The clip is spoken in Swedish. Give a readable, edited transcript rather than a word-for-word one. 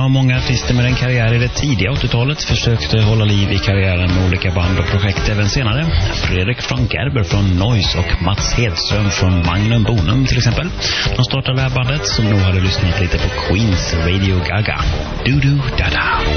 av många artister med en karriär i det tidiga 80-talet försökte hålla liv i karriären med olika band och projekt även senare. Fredrik von Gerber från Noise och Mats Hedström från Magnum Bonum till exempel. De startade det här bandet som nog hade lyssnat lite på Queens Radio Gaga. Du-du-da-da.